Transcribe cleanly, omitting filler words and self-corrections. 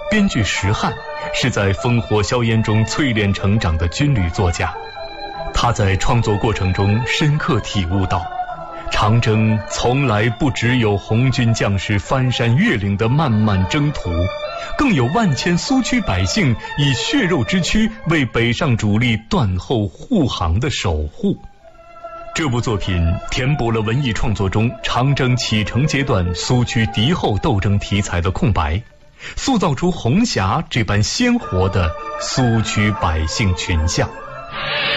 编剧石汉是在烽火硝烟中淬炼成长的军旅作家。他在创作过程中深刻体悟到，长征从来不只有红军将士翻山越岭的漫漫征途，更有万千苏区百姓以血肉之躯为北上主力断后护航的守护。这部作品填补了文艺创作中长征启程阶段苏区敌后斗争题材的空白，塑造出红霞这般鲜活的苏区百姓群像。